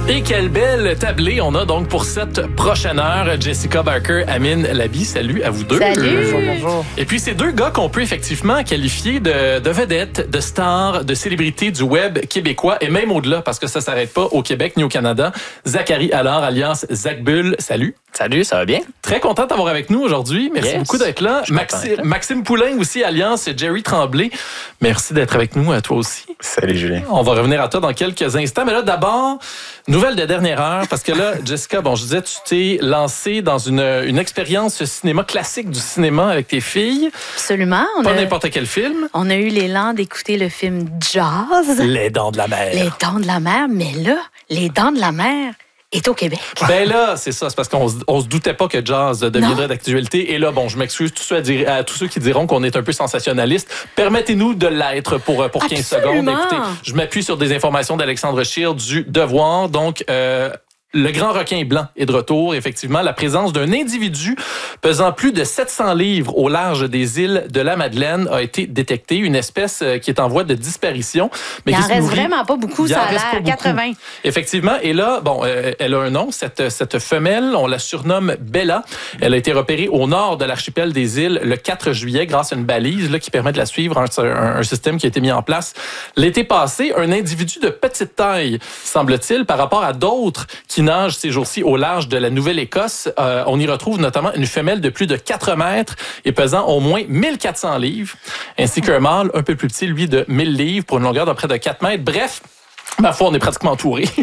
Et quelle belle tablée on a donc pour cette prochaine heure. Jessica Barker, Amine Labi, salut à vous deux. Salut. Bonjour. Et puis, c'est deux gars qu'on peut effectivement qualifier de vedettes, de stars, de célébrités du web québécois et même au-delà, parce que ça s'arrête pas au Québec ni au Canada. Zachary Allard, alias Zach Bull, salut. Salut, ça va bien? Très content de t'avoir avec nous aujourd'hui. Merci beaucoup d'être là. Maxime Poulain aussi, alias Jerry Tremblay. Merci d'être avec nous, à toi aussi. Salut, Julien. On va revenir à toi dans quelques instants. Mais là, d'abord, nouvelle de dernière heure, parce que là, Jessica, bon, je disais, tu t'es lancée dans une expérience cinéma classique du cinéma avec tes filles. Absolument. Pas n'importe quel film. On a eu l'élan d'écouter le film Jaws. Les Dents de la Mer. Les Dents de la Mer, mais là, Les Dents de la Mer est au Québec. Ben là, c'est ça. C'est parce qu'on se doutait pas que Jazz deviendrait d'actualité. Et là, bon, je m'excuse à tous ceux qui diront qu'on est un peu sensationnaliste. Permettez-nous de l'être pour 15 secondes. Écoutez, je m'appuie sur des informations d'Alexandre Scheer du Devoir. Donc, le grand requin blanc est de retour. Effectivement, la présence d'un individu pesant plus de 700 livres au large des îles de la Madeleine a été détectée. Une espèce qui est en voie de disparition. Mais il en reste vraiment pas beaucoup, ça a l'air. 80. Effectivement. Et là, bon, elle a un nom, cette femelle. On la surnomme Bella. Elle a été repérée au nord de l'archipel des îles le 4 juillet grâce à une balise là, qui permet de la suivre. Un système qui a été mis en place l'été passé. Un individu de petite taille, semble-t-il, par rapport à d'autres qui nagent ces jours-ci au large de la Nouvelle-Écosse. On y retrouve notamment une femelle de plus de 4 mètres et pesant au moins 1400 livres, ainsi qu'un mâle un peu plus petit, lui, de 1000 livres pour une longueur de près de 4 mètres. Bref, ma foi, on est pratiquement entouré.